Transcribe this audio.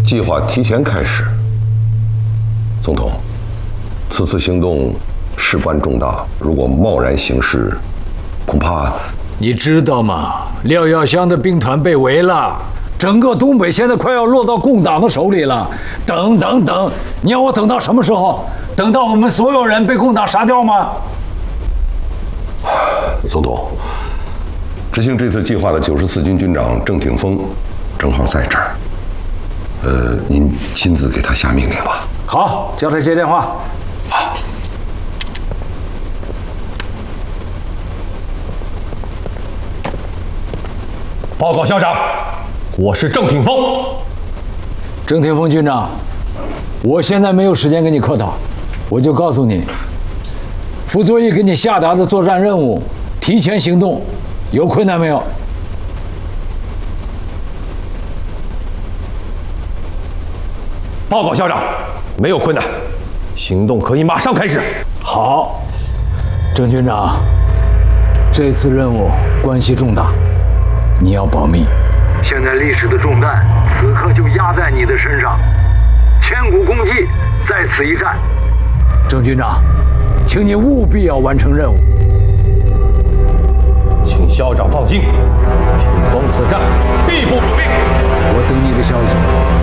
计划提前开始。总统，此次行动事关重大，如果贸然行事，恐怕…… 你知道吗？廖耀湘的兵团被围了，整个东北现在快要落到共党的手里了。等，你要我等到什么时候？等到我们所有人被共党杀掉吗？ 总统，执行这次计划的94军军长郑挺峰正好在这儿。您亲自给他下命令吧。 好，叫他接电话。 好。 报告校长，我是郑挺峰。 郑挺峰军长，我现在没有时间跟你客套，我就告诉你，傅作义给你下达的作战任务，提前行动，有困难没有？ 报告校长，没有困难，行动可以马上开始。 好，郑军长，这次任务关系重大，你要保密。现在历史的重担此刻就压在你的身上，千古功绩在此一战。郑军长，请你务必要完成任务。 请校长放心，挺峰此战必不保命。 我等你的消息。